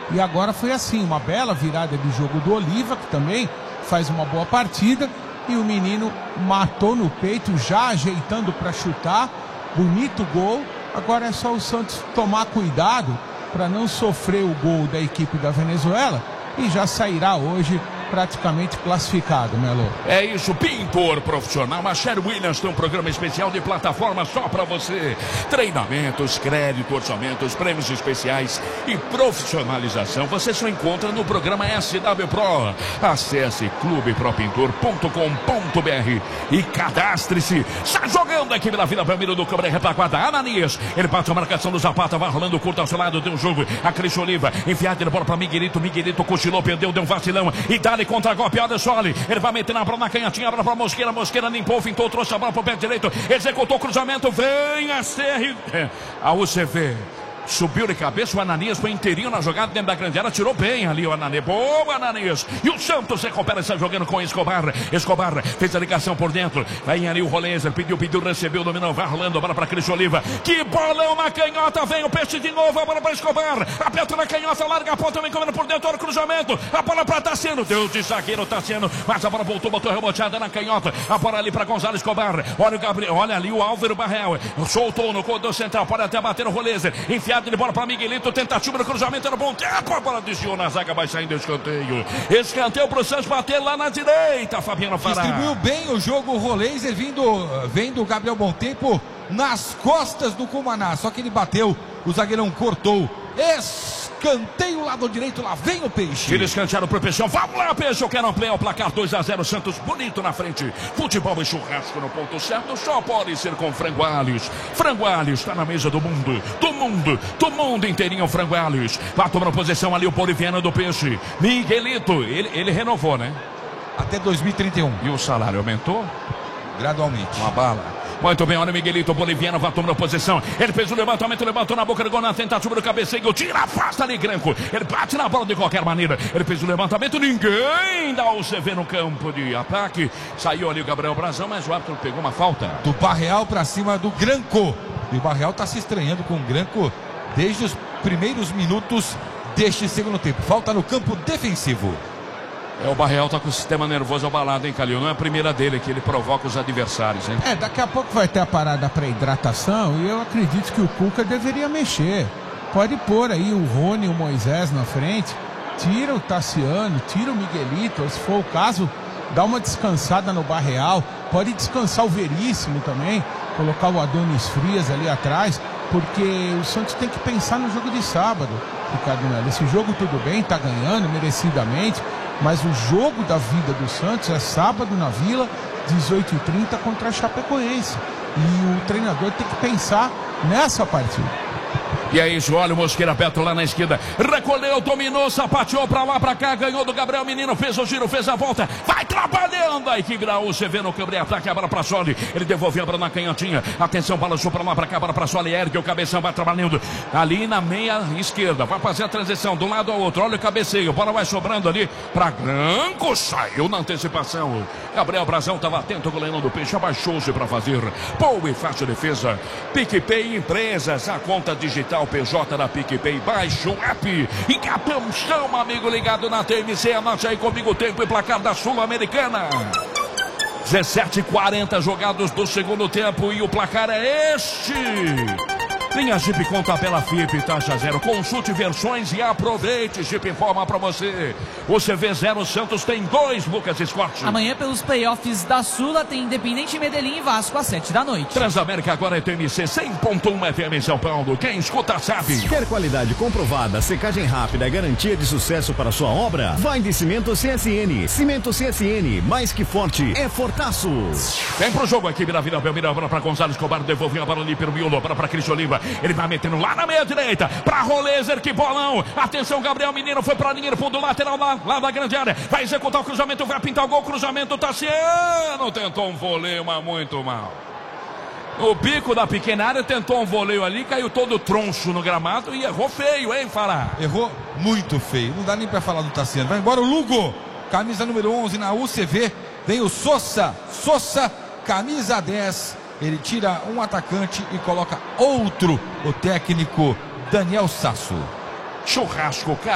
E agora foi assim, uma bela virada de jogo do Oliva, que também faz uma boa partida. E o menino matou no peito, já ajeitando para chutar. Bonito gol. Agora é só o Santos tomar cuidado para não sofrer o gol da equipe da Venezuela. E já sairá hoje praticamente classificado, Melo. É isso, pintor profissional. A Sher Williams tem um programa especial de plataforma só para você. Treinamentos, crédito, orçamentos, prêmios especiais e profissionalização. Você só encontra no programa SW Pro. Acesse clubepropintor.com.br e cadastre-se. Está jogando aqui pela Vila Belmiro do Câmara Retaguarda. Ananias, ele bate a marcação do Zapata, vai rolando curto ao seu lado, tem um jogo. A Cris Oliva, enfiada de bola para Miguelito. Miguelito cochilou, perdeu, deu um vacilão e dá contra-golpe, Adesoli, ele vai meter na bola na canhotinha, bola para Mosqueira, Mosqueira limpou, fintou, trouxe a bola para o pé direito, executou o cruzamento, vem a CR, a UCV. Subiu de cabeça, o Ananias foi inteirinho na jogada dentro da grande área, tirou bem ali o Ananias. Boa, Ananias. E o Santos recupera, está jogando com Escobar. Escobar fez a ligação por dentro. Vem ali o Rolenzer, pediu, recebeu, dominou, vai rolando a bola para Cris Oliva. Que bolão na canhota, vem o peixe de novo, a bola para Escobar. Aperta na canhota, larga a ponta, vem comendo por dentro, olha o cruzamento. A bola para Tassiano, Deus de zagueiro Tassiano. Mas a bola voltou, botou reboteada na canhota. A bola ali para Gonzalo Escobar. Olha o Gabriel, olha ali o Álvaro Barrel. Soltou no corredor central, pode até bater o Rolenzer. Enfiado de bola para Miguelito, tentativa no cruzamento, era bom tempo, a bola desviou na zaga, vai saindo escanteio. Escanteio para o Santos bater lá na direita, Fabiano Fará. Distribuiu bem o jogo o Rolenzer, vendo o Gabriel Bontempo nas costas do Cumaná, só que ele bateu, o zagueirão cortou. Escanteio lado direito, lá vem o Peixe. Tira escanteado pro Peixão, vamos lá, Peixe, eu quero ampliar o placar 2-0, Santos bonito na frente. Futebol e churrasco no ponto certo, só pode ser com Frango Alhos. Frango Alhos está na mesa do mundo inteirinho, Frango Alhos. Vai tomando posição ali o boliviano do Peixe. Miguelito, ele renovou, né? Até 2031. E o salário aumentou? Gradualmente. Uma bala. Muito bem, olha o Miguelito, o boliviano vai tomando posição. Ele fez o levantamento, levantou na boca do gol na tentativa do cabeceio. Tira, afasta ali, Granco. Ele bate na bola de qualquer maneira. Ele fez o levantamento, ninguém dá o CV no campo de ataque. Saiu ali o Gabriel Brazão, mas o árbitro pegou uma falta. Do Barreal para cima do Granco. E o Barreal está se estranhando com o Granco desde os primeiros minutos deste segundo tempo. Falta no campo defensivo. O Barreal tá com o sistema nervoso abalado, hein, Calil? Não é a primeira dele que ele provoca os adversários, hein? Daqui a pouco vai ter a parada para hidratação e eu acredito que o Cuca deveria mexer. Pode pôr aí o Rony e o Moisés na frente, tira o Tassiano, tira o Miguelito, se for o caso, dá uma descansada no Barreal, pode descansar o Veríssimo também, colocar o Adonis Frias ali atrás, porque o Santos tem que pensar no jogo de sábado, Ricardo Melo. Esse jogo tudo bem, tá ganhando merecidamente, mas o jogo da vida do Santos é sábado na Vila, 18h30 contra a Chapecoense. E o treinador tem que pensar nessa partida. E é isso, olha o Mosqueira perto lá na esquerda. Recolheu, dominou, sapateou pra lá, pra cá, ganhou do Gabriel Menino, fez o giro, fez a volta. Vai trabalhando a equipe da UCV no câmbio de ataque, a bola pra Soli. Ele devolveu a bola na canhotinha. Atenção, balançou pra lá, pra cá, bola pra Soli. Ergue o cabeção, vai trabalhando ali na meia esquerda. Vai fazer a transição de um lado ao outro. Olha o cabeceio, bola vai sobrando ali pra Granco. Saiu na antecipação. Gabriel Brazão estava atento, o goleirão do Peixe, abaixou-se pra fazer boa e fácil defesa. PicPay Empresas, a conta digital PJ da PicPay, baixa o app e atenção, amigo ligado na TMC, anote aí comigo o tempo e placar da Sul-Americana. 17h40 jogados do segundo tempo e o placar é este. Linha Jeep com tabela FIP, taxa zero. Consulte versões e aproveite. Jeep informa pra você. O CV 0 Santos tem 2, Lucas Scott. Amanhã, pelos playoffs da Sula, tem Independente Medellín e Vasco às 7 da noite. Transamérica agora é TMC 100.1 FM em São Paulo. Quem escuta sabe. Quer qualidade comprovada, secagem rápida, garantia de sucesso para sua obra? Vai de Cimento CSN. Cimento CSN, mais que forte, é fortaço. Vem pro jogo aqui, Vila Belmiro, a bola pra Gonzalo Escobar, devolveu a bola ali pelo miolo, a bola pra Cris Oliva. Ele vai metendo lá na meia direita, pra Rolenzer, que bolão. Atenção, Gabriel Menino, foi pra linha do fundo lateral lá da grande área. Vai executar o cruzamento, vai pintar o gol, cruzamento, Tassiano. Tentou um voleio, mas muito mal. O bico da pequena área tentou um voleio ali, caiu todo troncho no gramado e errou feio, hein, Fará? Errou muito feio, não dá nem pra falar do Tassiano. Vai embora o Lugo, camisa número 11 na UCV. Vem o Sosa, camisa 10. Ele tira um atacante e coloca outro, o técnico Daniel Sasso. Churrasco,